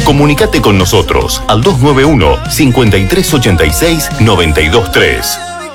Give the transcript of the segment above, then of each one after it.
Comunicate con nosotros al 291-5386-923.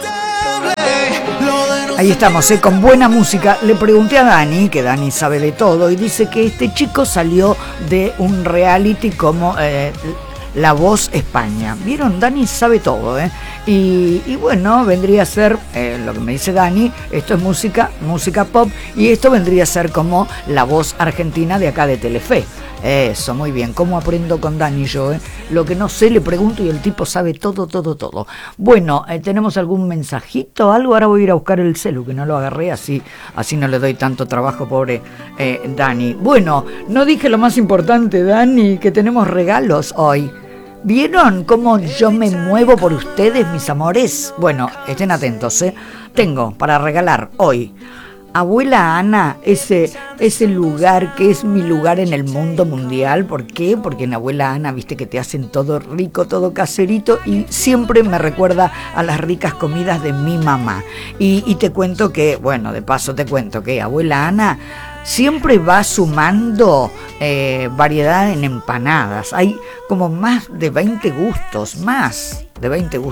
Ahí estamos, con buena música. Le pregunté a Dani, que Dani sabe de todo, y dice que este chico salió de un reality como La Voz España. ¿Vieron? Dani sabe todo, Y bueno, vendría a ser, lo que me dice Dani, esto es música pop, y esto vendría a ser como La Voz Argentina de acá de Telefe. Eso, muy bien. ¿Cómo aprendo con Dani yo? Lo que no sé le pregunto y el tipo sabe todo. Bueno, ¿tenemos algún mensajito? Algo. Ahora voy a ir a buscar el celu, que no lo agarré, así no le doy tanto trabajo, pobre Dani. Bueno, no dije lo más importante, Dani, que tenemos regalos hoy. ¿Vieron cómo yo me muevo por ustedes, mis amores? Bueno, estén atentos, Tengo para regalar hoy Abuela Ana, ese lugar que es mi lugar en el mundo mundial. ¿Por qué? Porque en Abuela Ana, viste que te hacen todo rico, todo caserito, y siempre me recuerda a las ricas comidas de mi mamá. Y te cuento que, bueno, de paso te cuento que Abuela Ana siempre va sumando variedad en empanadas. Hay como más de 20 gustos, de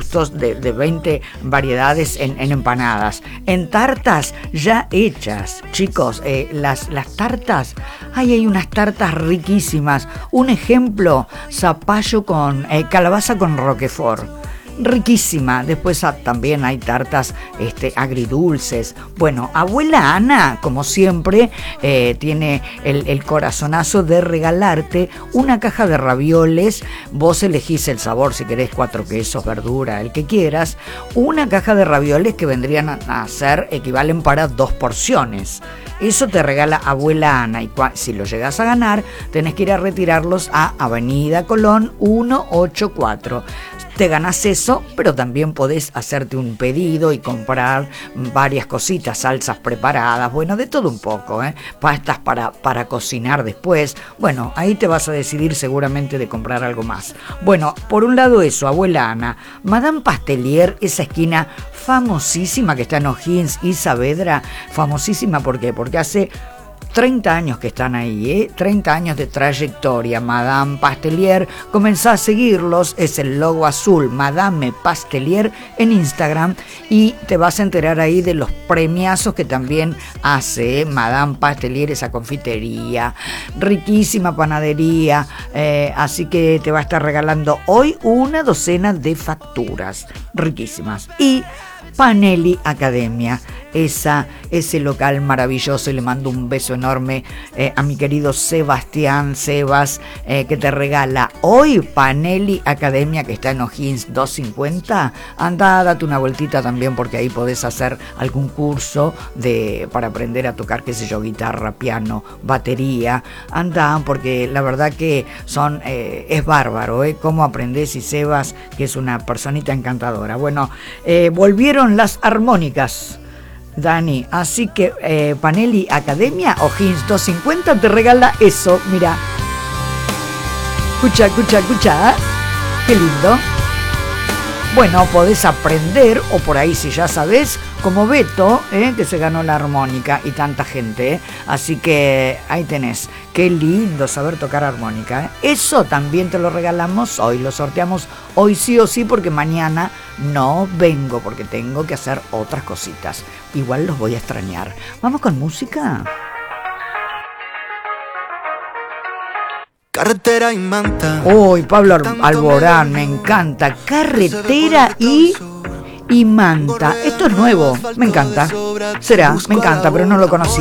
20 variedades en empanadas. En tartas ya hechas, chicos, las tartas, hay unas tartas riquísimas. Un ejemplo, zapallo con calabaza con roquefort. Riquísima. Después también hay tartas agridulces. Bueno, Abuela Ana, como siempre, tiene el corazonazo de regalarte una caja de ravioles. Vos elegís el sabor, si querés 4 quesos, verdura, el que quieras. Una caja de ravioles que vendrían a ser, equivalen para 2 porciones. Eso te regala Abuela Ana, y si lo llegas a ganar, tenés que ir a retirarlos a Avenida Colón 184. Te ganas eso, pero también podés hacerte un pedido y comprar varias cositas, salsas preparadas, bueno, de todo un poco, pastas para cocinar después. Bueno, ahí te vas a decidir seguramente de comprar algo más. Bueno, por un lado eso, Abuela Ana. Madame Pastelier, esa esquina famosísima que está en O'Higgins y Saavedra, famosísima, ¿por qué? Porque hace 30 años que están ahí, 30 años de trayectoria. Madame Pastelier, comenzá a seguirlos, es el logo azul, Madame Pastelier en Instagram, y te vas a enterar ahí de los premiazos que también hace Madame Pastelier, esa confitería, riquísima panadería, así que te va a estar regalando hoy una docena de facturas riquísimas. Y Panelli Academia, ese local maravilloso, y le mando un beso enorme a mi querido Sebastián Sebas, que te regala hoy Panelli Academia, que está en O'Higgins 250. Anda, date una vueltita también, porque ahí podés hacer algún curso para aprender a tocar, qué sé yo, guitarra, piano, batería. Anda, porque la verdad que es bárbaro, cómo aprendés, y Sebas, que es una personita encantadora. Bueno, volvieron las armónicas, Dani, así que Panelli Academia, O'Higgins 250, te regala eso. Mira, escucha, qué lindo. Bueno, podés aprender, o por ahí, si ya sabés, como Beto, que se ganó la armónica, y tanta gente, así que ahí tenés. Qué lindo saber tocar armónica, Eso también te lo regalamos hoy, lo sorteamos hoy sí o sí, porque mañana no vengo, porque tengo que hacer otras cositas. Igual los voy a extrañar. ¿Vamos con música? Carretera y manta. Uy, Pablo Alborán, me encanta. Carretera y manta. Esto es nuevo, me encanta. Me encanta, pero no lo conocía.